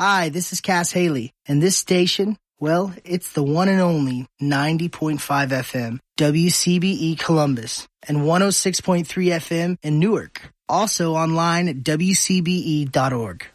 Hi, this is Cass Haley, and this station, well, it's the one and only 90.5 FM, WCBE Columbus, and 106.3 FM in Newark. Also online at WCBE.org.